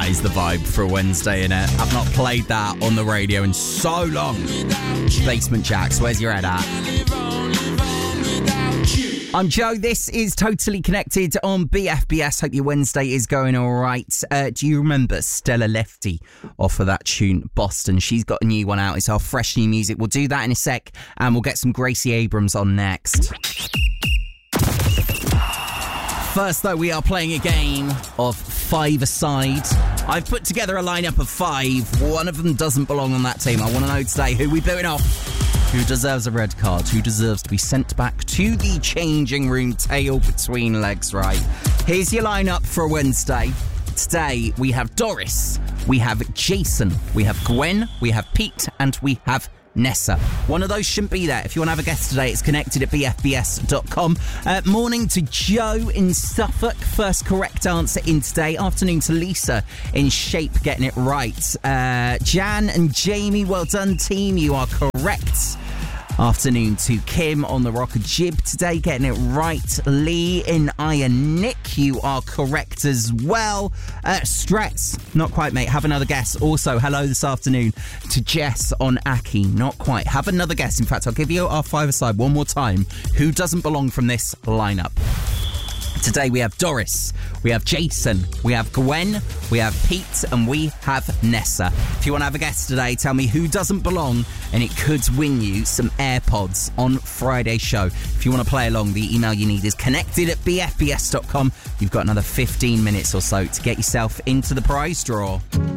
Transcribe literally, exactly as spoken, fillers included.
That is the vibe for a Wednesday, innit? I've not played that on the radio in so long. Basement Jacks, where's your head at? I'm Joe. This is Totally Connected on B F B S. Hope your Wednesday is going all right. Uh, do you remember Stella Lefty off of that tune, Boston? She's got a new one out. It's our fresh new music. We'll do that in a sec, and we'll get some Gracie Abrams on next. First, though, we are playing a game of five-a-side. I've put together a lineup of five. One of them doesn't belong on that team. I want to know today who we're booting off. Who deserves a red card? Who deserves to be sent back to the changing room, tail between legs, right? Here's your lineup for a Wednesday. Today, we have Doris, we have Jason, we have Gwen, we have Pete, and we have Nessa. One of those shouldn't be there. If you want to have a guest today, it's connected at b f b s dot com. Uh, morning to Joe in Suffolk. First correct answer in today. Afternoon to Lisa in Shape, getting it right. Uh, Jan and Jamie, well done, team. You are correct. Afternoon to Kim on the Rocker Jib today, getting it right. Lee in Iron Nick, you are correct as well. Uh, Strets, not quite, mate. Have another guess. Also, hello this afternoon to Jess on Aki, not quite. Have another guess. In fact, I'll give you our five-a-side one more time. Who doesn't belong from this lineup? Today we have Doris, we have Jason, we have Gwen, we have Pete, and we have Nessa. If you want to have a guess today, tell me who doesn't belong, and it could win you some AirPods on Friday's show. If you want to play along, the email you need is connected at b f b s dot com. You've got another fifteen minutes or so to get yourself into the prize draw.